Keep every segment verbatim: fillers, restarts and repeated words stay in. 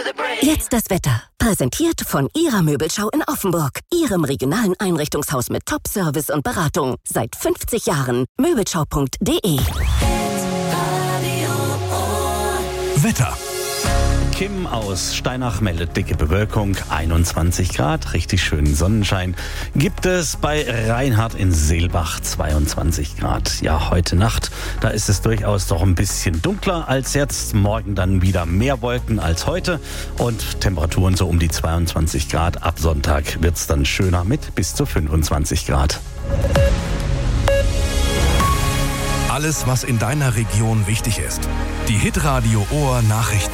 Jetzt das Wetter. Präsentiert von Ihrer Möbelschau in Offenburg. Ihrem regionalen Einrichtungshaus mit Top-Service und Beratung. Seit fünfzig Jahren. Möbelschau punkt de. Wetter. Kim aus Steinach meldet dicke Bewölkung, einundzwanzig Grad, richtig schönen Sonnenschein. Gibt es bei Reinhard in Seelbach zweiundzwanzig Grad. Ja, heute Nacht, da ist es durchaus doch ein bisschen dunkler als jetzt. Morgen dann wieder mehr Wolken als heute und Temperaturen so um die zweiundzwanzig Grad. Ab Sonntag wird es dann schöner mit bis zu fünfundzwanzig Grad. Alles, was in deiner Region wichtig ist. Die Hitradio Ohr Nachrichten.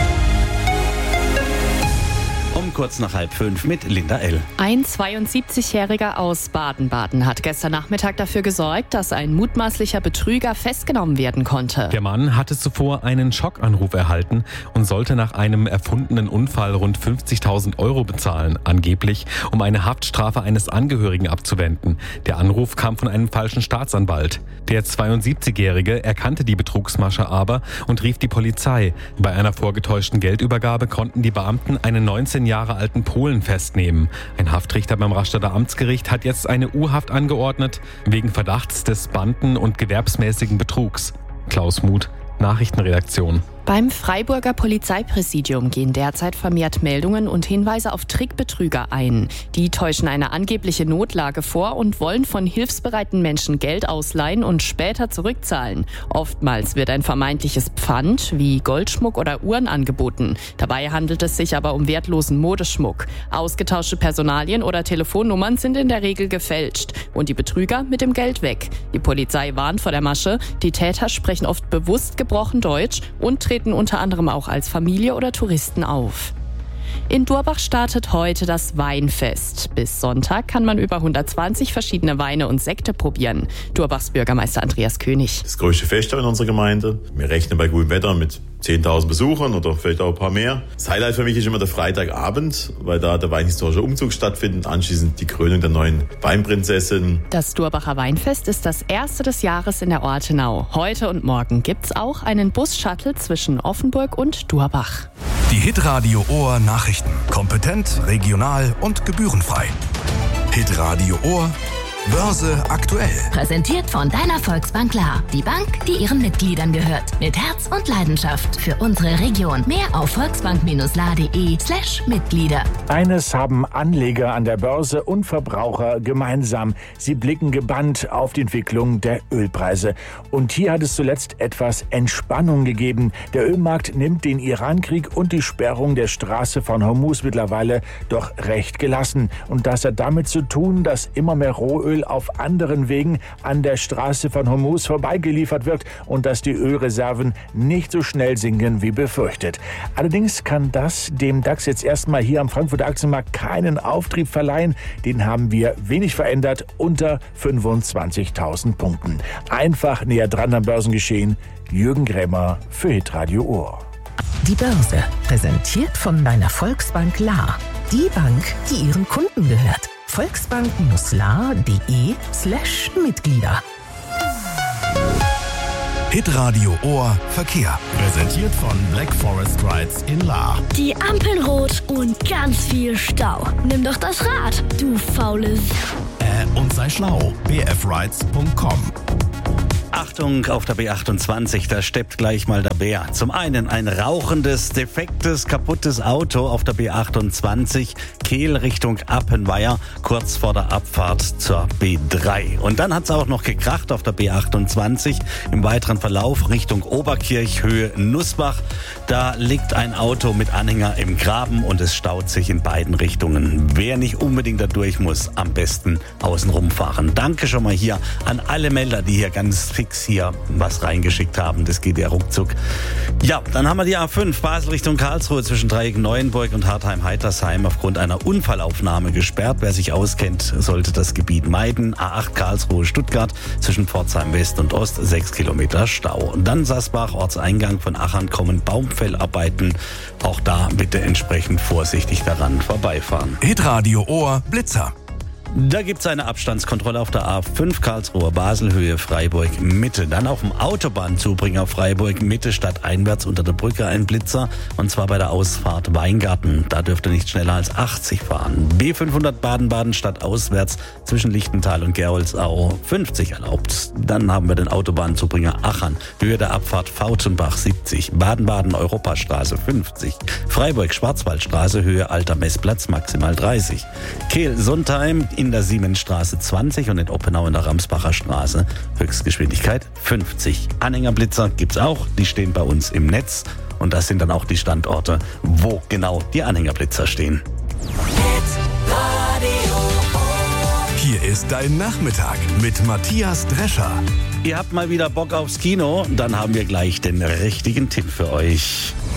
Um kurz nach halb fünf mit Linda L. Ein zweiundsiebzigjähriger aus Baden-Baden hat gestern Nachmittag dafür gesorgt, dass ein mutmaßlicher Betrüger festgenommen werden konnte. Der Mann hatte zuvor einen Schockanruf erhalten und sollte nach einem erfundenen Unfall rund fünfzigtausend Euro bezahlen, angeblich, um eine Haftstrafe eines Angehörigen abzuwenden. Der Anruf kam von einem falschen Staatsanwalt. Der zweiundsiebzigjährige erkannte die Betrugsmasche aber und rief die Polizei. Bei einer vorgetäuschten Geldübergabe konnten die Beamten einen neunzehn Jahre alten Polen festnehmen. Ein Haftrichter beim Rastatter Amtsgericht hat jetzt eine U-Haft angeordnet, wegen Verdachts des Banden- und gewerbsmäßigen Betrugs. Klaus Muth, Nachrichtenredaktion. Beim Freiburger Polizeipräsidium gehen derzeit vermehrt Meldungen und Hinweise auf Trickbetrüger ein. Die täuschen eine angebliche Notlage vor und wollen von hilfsbereiten Menschen Geld ausleihen und später zurückzahlen. Oftmals wird ein vermeintliches Pfand wie Goldschmuck oder Uhren angeboten. Dabei handelt es sich aber um wertlosen Modeschmuck. Ausgetauschte Personalien oder Telefonnummern sind in der Regel gefälscht und die Betrüger mit dem Geld weg. Die Polizei warnt vor der Masche. Die Täter sprechen oft bewusst gebrochen Deutsch und treten unter anderem auch als Familie oder Touristen auf. In Durbach startet heute das Weinfest. Bis Sonntag kann man über hundertzwanzig verschiedene Weine und Sekte probieren. Durbachs Bürgermeister Andreas König. Das größte Fest in unserer Gemeinde. Wir rechnen bei gutem Wetter mit zehntausend Besuchern oder vielleicht auch ein paar mehr. Das Highlight für mich ist immer der Freitagabend, weil da der weinhistorische Umzug stattfindet, anschließend die Krönung der neuen Weinprinzessin. Das Durbacher Weinfest ist das erste des Jahres in der Ortenau. Heute und morgen gibt's auch einen Bus-Shuttle zwischen Offenburg und Durbach. Die Hitradio Ohr Nachrichten. Kompetent, regional und gebührenfrei. Hitradio Ohr Börse aktuell. Präsentiert von deiner Volksbank Lahr. Die Bank, die ihren Mitgliedern gehört. Mit Herz und Leidenschaft für unsere Region. Mehr auf volksbank-lahr.de slash Mitglieder. Eines haben Anleger an der Börse und Verbraucher gemeinsam. Sie blicken gebannt auf die Entwicklung der Ölpreise. Und hier hat es zuletzt etwas Entspannung gegeben. Der Ölmarkt nimmt den Irankrieg und die Sperrung der Straße von Hormuz mittlerweile doch recht gelassen. Und das hat damit zu tun, dass immer mehr Rohöl auf anderen Wegen an der Straße von Hormuz vorbeigeliefert wird und dass die Ölreserven nicht so schnell sinken wie befürchtet. Allerdings kann das dem DAX jetzt erstmal hier am Frankfurter Aktienmarkt keinen Auftrieb verleihen. Den haben wir wenig verändert, unter fünfundzwanzigtausend Punkten. Einfach näher dran am Börsengeschehen. Jürgen Grämer für Hitradio Ohr. Die Börse, präsentiert von deiner Volksbank Lahr. Die Bank, die ihren Kunden gehört. volksbank-lahr.de slash Mitglieder. Hitradio Ohr Verkehr. Präsentiert von Black Forest Rides in Lahr. Die Ampeln rot und ganz viel Stau. Nimm doch das Rad, du faules. Äh, und sei schlau. b f rides punkt com. Achtung, auf der B achtundzwanzig, da steppt gleich mal der Bär. Zum einen ein rauchendes, defektes, kaputtes Auto auf der B achtundzwanzig, Kehl Richtung Appenweier, kurz vor der Abfahrt zur B drei. Und dann hat's auch noch gekracht auf der B achtundzwanzig, im weiteren Verlauf Richtung Oberkirch, Höhe Nussbach. Da liegt ein Auto mit Anhänger im Graben und es staut sich in beiden Richtungen. Wer nicht unbedingt da durch muss, am besten außen rumfahren. Danke schon mal hier an alle Melder, die hier ganz fix hier was reingeschickt haben. Das geht ja ruckzuck. Ja, dann haben wir die A fünf Basel Richtung Karlsruhe zwischen Dreieck-Neuenburg und Hartheim-Heitersheim aufgrund einer Unfallaufnahme gesperrt. Wer sich auskennt, sollte das Gebiet meiden. A acht Karlsruhe-Stuttgart zwischen Pforzheim West und Ost sechs Kilometer Stau. Und dann Sasbach, Ortseingang von Achern kommen Baumfellarbeiten. Auch da bitte entsprechend vorsichtig daran vorbeifahren. Hitradio Ohr Blitzer. Da gibt es eine Abstandskontrolle auf der A fünf Karlsruhe Baselhöhe Freiburg Mitte. Dann auf dem Autobahnzubringer Freiburg Mitte stadteinwärts unter der Brücke ein Blitzer. Und zwar bei der Ausfahrt Weingarten. Da dürft ihr nicht schneller als achtzig fahren. B fünfhundert Baden-Baden stadtauswärts zwischen Lichtental und Geroldsau fünfzig erlaubt. Dann haben wir den Autobahnzubringer Achern. Höhe der Abfahrt Fautenbach siebzig. Baden-Baden Europastraße fünfzig. Freiburg Schwarzwaldstraße Höhe Alter Messplatz maximal dreißig. Kehl-Sundheim in der Siemensstraße zwanzig und in Oppenau in der Ramsbacher Straße Höchstgeschwindigkeit fünfzig. Anhängerblitzer gibt's auch, die stehen bei uns im Netz und das sind dann auch die Standorte, wo genau die Anhängerblitzer stehen. Hier ist dein Nachmittag mit Matthias Drescher. Ihr habt mal wieder Bock aufs Kino, dann haben wir gleich den richtigen Tipp für euch.